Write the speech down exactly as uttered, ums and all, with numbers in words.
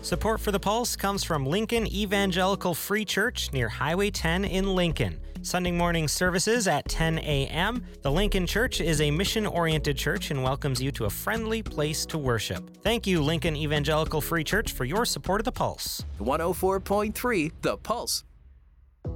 Support for The Pulse comes from Lincoln Evangelical Free Church near Highway ten in Lincoln. Sunday morning services at ten a.m. The Lincoln Church is a mission-oriented church and welcomes you to a friendly place to worship. Thank you, Lincoln Evangelical Free Church, for your support of The Pulse. one oh four point three The Pulse.